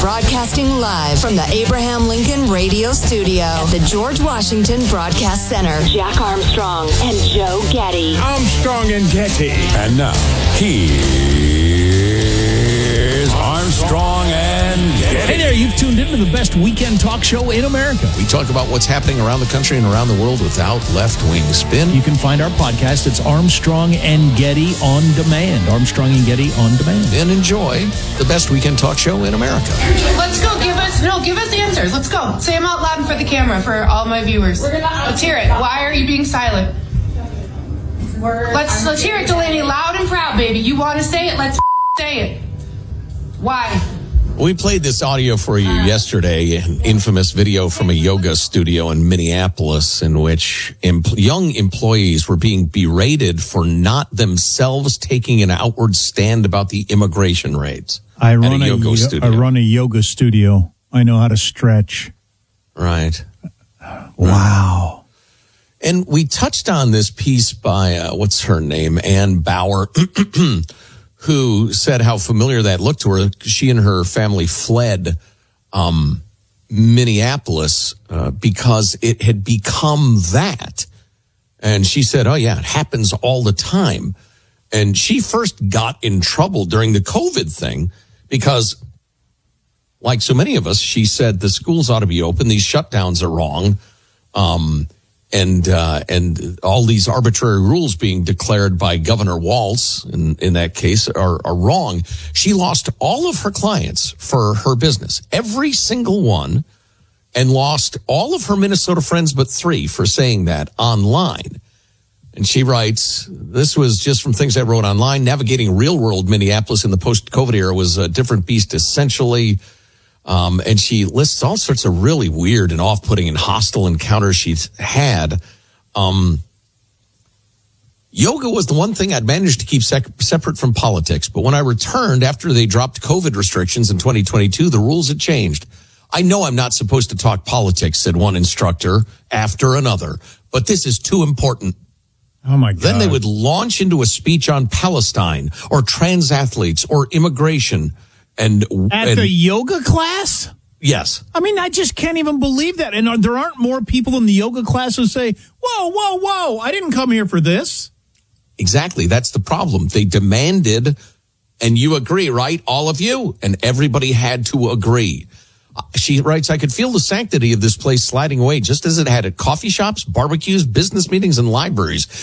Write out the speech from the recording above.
Broadcasting live from the Abraham Lincoln Radio Studio at the George Washington Broadcast Center. Jack Armstrong and Joe Getty. Armstrong and Getty. And now, here's Armstrong and Getty. Hey there, you've tuned into the best weekend talk show in America. We talk about what's happening around the country and around the world without left-wing spin. You can find our podcast. It's Armstrong and Getty on Demand. Armstrong and Getty on Demand. And enjoy the best weekend talk show in America. Let's go. Give us answers. Let's go. Say them out loud for the camera for all my viewers. Let's hear it. Why are you being silent? Let's hear it, Delaney. Loud and proud, baby. You want to say it? Let's say it. Why? We played this audio for you yesterday, an infamous video from a yoga studio in Minneapolis in which young employees were being berated for not themselves taking an outward stand about the immigration raids. I run a yoga studio. I know how to stretch. Right. Wow. And we touched on this piece by, what's her name, Ann Bauer, who said how familiar that looked to her. She and her family fled Minneapolis because it had become that. And she said, oh, yeah, it happens all the time. And she first got in trouble during the COVID thing because, like so many of us, she said the schools ought to be open. These shutdowns are wrong. And all these arbitrary rules being declared by Governor Walz, in that case, are wrong. She lost all of her clients for her business, every single one, and lost all of her Minnesota friends but 3 for saying that online. And she writes, this was just from things I wrote online. Navigating real-world Minneapolis in the post-COVID era was a different beast, essentially. And she lists all sorts of really weird and off-putting and hostile encounters she's had. Yoga was the one thing I'd managed to keep separate from politics. But when I returned after they dropped COVID restrictions in 2022, the rules had changed. I know I'm not supposed to talk politics, said one instructor after another, but this is too important. Oh, my God. Then they would launch into a speech on Palestine or trans athletes or immigration. And the yoga class? Yes. I mean, I just can't even believe that. And there aren't more people in the yoga class who say, whoa, I didn't come here for this. Exactly. That's the problem. They demanded, and you agree, right? All of you. And everybody had to agree. She writes, I could feel the sanctity of this place sliding away just as it had at coffee shops, barbecues, business meetings, and libraries.